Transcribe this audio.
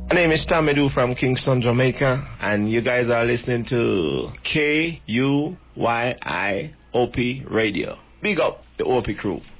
My name is Tommy Du from Kingston, Jamaica, and you guys are listening to KUYIOP Radio. Big up the OP crew.